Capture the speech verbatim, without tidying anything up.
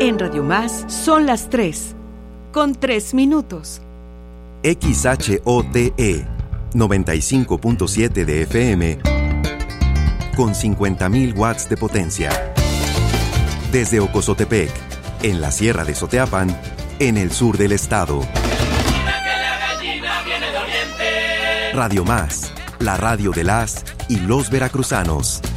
En Radio Más son las tres, con tres minutos. X H O T E noventa y cinco punto siete de F M con cincuenta mil watts de potencia. Desde Ocozotepec, en la Sierra de Soteapan, en el sur del estado. Radio Más, la radio de las y los veracruzanos.